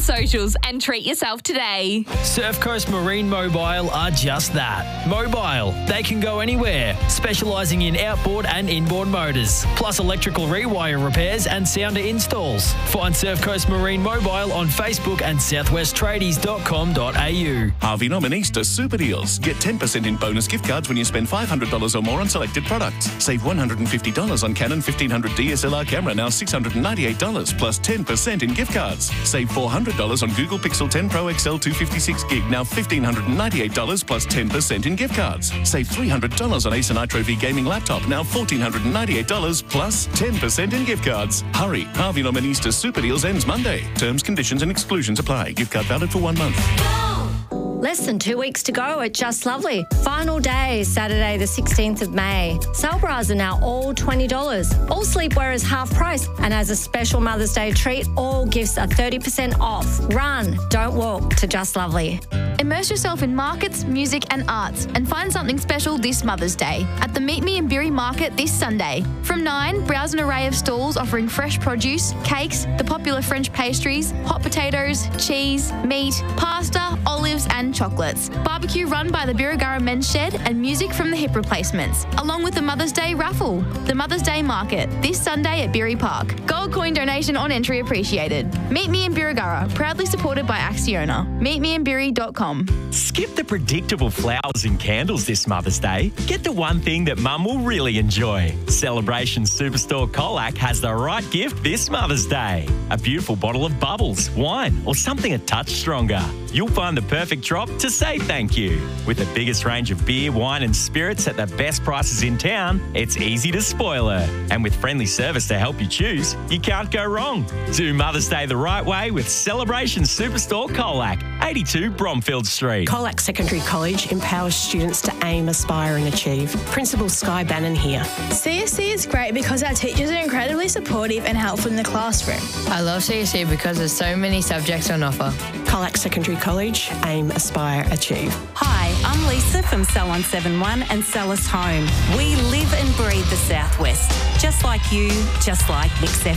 socials and treat yourself today. Surf Coast Marine Mobile are just that. Mobile. They can go anywhere, specialising in outboard and inboard motors, plus electrical rewire repairs and sounder installs. Find Surf Coast Marine Mobile on Facebook and southwesttradies.com.au. Harvey Nominista Super Deals. Get 10% in bonus gift cards when you spend $500 or more on selected products. Save $150 on Canon 1500 DSLR camera, now $698, plus 10% in gift cards. Save $400 on Google Pixel 10 Pro XL 256 gig, now $1,598, plus 10% in gift cards. Save $300 on Acer Nitro V gaming laptop, now $1,498, plus 10% in gift cards. Hurry, Harvey Nominista Super Deals ends Monday. Terms, conditions and exclusions apply. Gift card valid for 1 month. Less than 2 weeks to go at Just Lovely. Final day, Saturday the 16th of May. Sale bras are now all $20. All sleepwear is half price. And as a special Mother's Day treat, all gifts are 30% off. Run, don't walk to Just Lovely. Immerse yourself in markets, music and arts and find something special this Mother's Day at the Meet Me in Beery Market this Sunday. From 9, browse an array of stalls offering fresh produce, cakes, the popular French pastries, hot potatoes, cheese, meat, pasta, olives and chocolates. Barbecue run by the Birregurra Men's Shed and music from the Hip Replacements, along with the Mother's Day raffle. The Mother's Day Market, this Sunday at Beery Park. Gold coin donation on entry appreciated. Meet Me in Birregurra, proudly supported by Acciona. meetmeinbeery.com. Skip the predictable flowers and candles this Mother's Day. Get the one thing that Mum will really enjoy. Celebration Superstore Colac has the right gift this Mother's Day. A beautiful bottle of bubbles, wine, or something a touch stronger. You'll find the perfect drop to say thank you. With the biggest range of beer, wine and spirits at the best prices in town, it's easy to spoil her. And with friendly service to help you choose, you can't go wrong. Do Mother's Day the right way with Celebration Superstore Colac, 82 Bromfield Street. Colac Secondary College empowers students to aim, aspire and achieve. Principal Sky Bannon here. CSC is great because our teachers are incredibly supportive and helpful in the classroom. I love CSC because there's so many subjects on offer. Colac Secondary College, aim, aspire, achieve. Hi, I'm Lisa from Sell 171 and Sell Us Home. We live and breathe the Southwest. Just like you, just like Mix